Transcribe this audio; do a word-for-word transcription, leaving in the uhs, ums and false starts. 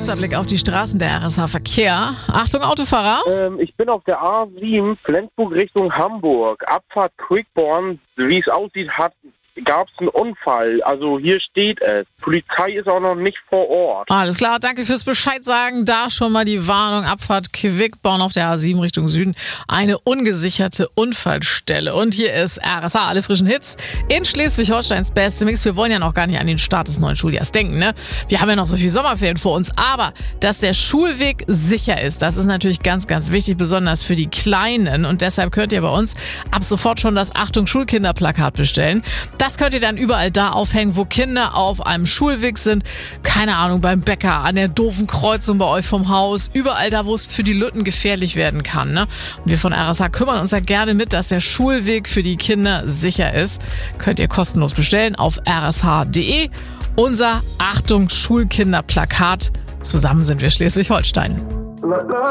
kurzer Blick auf die Straßen der R S H-Verkehr. Achtung, Autofahrer. Ähm, ich bin auf der A sieben, Flensburg Richtung Hamburg. Abfahrt Quickborn. Wie es aussieht, hat gab es einen Unfall. Also hier steht es. Polizei ist auch noch nicht vor Ort. Alles klar, danke fürs Bescheid sagen. Da schon mal die Warnung. Abfahrt Quickborn auf der A sieben Richtung Süden. Eine ungesicherte Unfallstelle. Und hier ist R S H, alle frischen Hits in Schleswig-Holsteins beste Mix. Wir wollen ja noch gar nicht an den Start des neuen Schuljahres denken, ne? Wir haben ja noch so viel Sommerferien vor uns. Aber dass der Schulweg sicher ist, das ist natürlich ganz, ganz wichtig, besonders für die Kleinen. Und deshalb könnt ihr bei uns ab sofort schon das Achtung Schulkinder-Plakat bestellen. Das könnt ihr dann überall da aufhängen, wo Kinder auf einem Schulweg sind. Keine Ahnung, beim Bäcker, an der doofen Kreuzung bei euch vom Haus. Überall da, wo es für die Lütten gefährlich werden kann, ne? Und wir von R S H kümmern uns ja gerne mit, dass der Schulweg für die Kinder sicher ist. Könnt ihr kostenlos bestellen auf r s h punkt d e. Unser Achtung Schulkinder-Plakat. Zusammen sind wir Schleswig-Holstein.